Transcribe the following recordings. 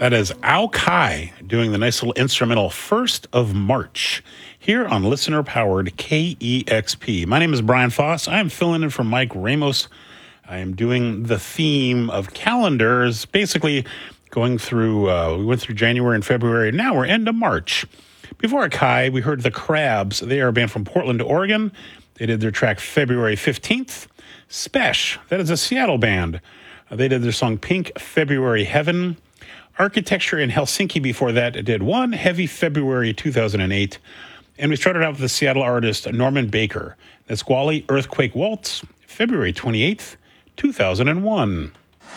That is Ao Kai doing the nice little instrumental First of March here on listener-powered KEXP. My name is Brian Foss. I am filling in for Mike Ramos. I am doing the theme of calendars, basically going through, we went through January and February, and now we're into March. Before Kai, we heard The Crabs. They are a band from Portland, Oregon. They did their track February 15th. Spesh, that is a Seattle band. They did their song Pink February Heaven. Architecture in Helsinki before that did One Heavy February 2008. And we started out with the Seattle artist Norman Baker. Nisqually Earthquake Waltz, February 28th, 2001.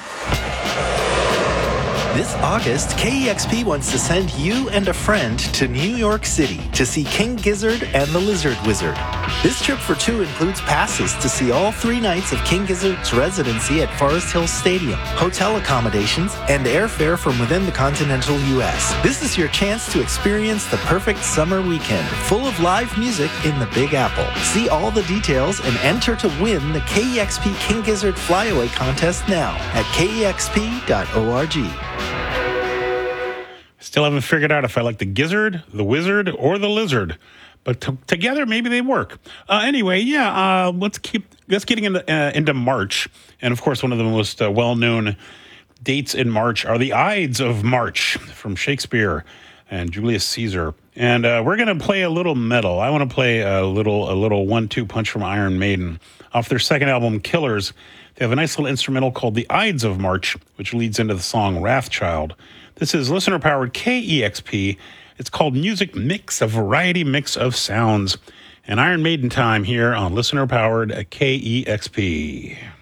This August, KEXP wants to send you and a friend to New York City to see King Gizzard and the Lizard Wizard. This trip for two includes passes to see all 3 nights of King Gizzard's residency at Forest Hills Stadium, hotel accommodations, and airfare from within the continental U.S. This is your chance to experience the perfect summer weekend, full of live music in the Big Apple. See all the details and enter to win the KEXP King Gizzard Flyaway Contest now at kexp.org. Still haven't figured out if I like the gizzard, the wizard, or the lizard. But together, maybe they work. Anyway, let's getting into March. And of course, one of the most well-known dates in March are the Ides of March from Shakespeare and Julius Caesar. And we're going to play a little metal. I want to play a little 1-2 punch from Iron Maiden. Off their second album, Killers, they have a nice little instrumental called The Ides of March, which leads into the song Wrathchild. This is listener-powered KEXP. It's called Music Mix, a variety mix of sounds. And Iron Maiden time here on listener-powered KEXP.